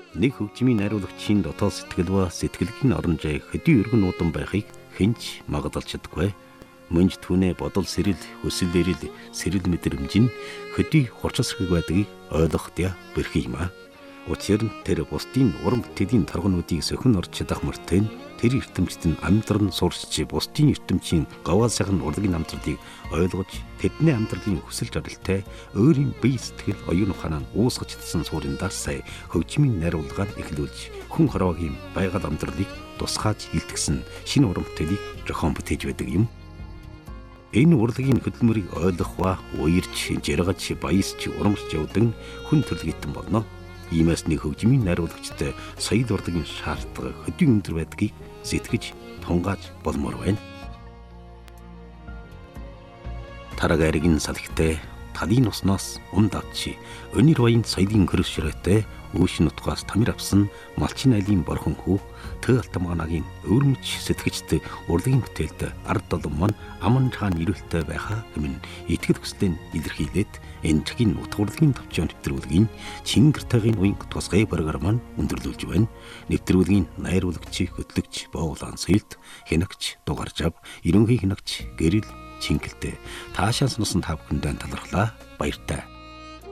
нэг хөгжмийн найруулагчийн дотоод сэтгэл ба сэтгэлгийн оронжээ хөдий өргөн нуудан байхыг хинч магадalж чаддаггүй. Мөнж түүнээ бодол сэрэл, хүсэл эрэл, сэрэл мэдрэмж нь хөдий хурцсрэг байдгийг ойлгохдоо бэрх юм аа. Учир нь тэр бусдын уран бүтээлийн торгонуудыг сөхөн орж чадах мөртөө тэр ертөмжт нь амьдран сурч бусдын ертөмжийн говаа сайхан урлагийн амтралыг ойлгож тэдний амтралын хүсэл зорилттой өөрийн бие сэтгэл оюун ухаанаа уусгаж чадсан суурьндаа сая хөгжмийн найруулгаар эхлүүлж хүн хорвоогийн байгаль амтралыг тусгааж илтгэсэн шинэ уран бүтээлийг зохион бүтээж байдаг юм. Энэ урлагийн хөдөлмөрийг ойлгох ба уярч, жаргаж, баясч, урамшиж явдаг нь хүн төрлөختөн болно. Иймээс нэг хөгжмийн найруулагчтай соёл урлагийн шаардлага хөдий өндөр байдгийг сэтгэж тунгааж болмоор байна. Тараагаригийн салхитай талын усноос давчи өнөр баян соёлын хөрөс ширээтэй өөшин нутгаас тамир авсан малчин айлын борхон хүү Тэ Алтамаанагийн өвөрмөч сэтгэгчтэй урлагийн бүтээлд ард долон маань аман чаан ирүүлтэй байхаа хэмээн итгэл хүслээ илэрхийлээд энэ чигийн утга урлагийн төвчөн нэвтрүүлгийн Чингэртайгийн уян тусгай баргаар маань өндөрлүүлж байна. Нэвтрүүлгийн найруулагч, хөтлөгч Боолан Соёлт, хянагч Дугаржав, ерөнхий хянагч Гэрэл Чингэлтэй таашаан сонсон та бүхэндээ талархлаа. Баяртай.